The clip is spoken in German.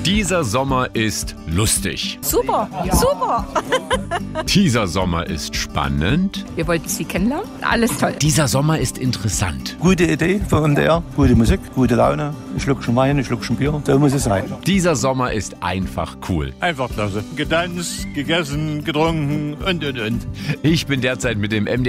Dieser Sommer ist lustig. Super, super. Dieser Sommer ist spannend. Wir wollten Sie kennenlernen. Alles toll. Dieser Sommer ist interessant. Gute Idee von MDR, gute Musik, gute Laune, ein Schluckchen Wein, ein Schluckchen Bier, so muss es sein. Dieser Sommer ist einfach cool. Einfach klasse. Getanzt, gegessen, getrunken und. Ich bin derzeit mit dem MDR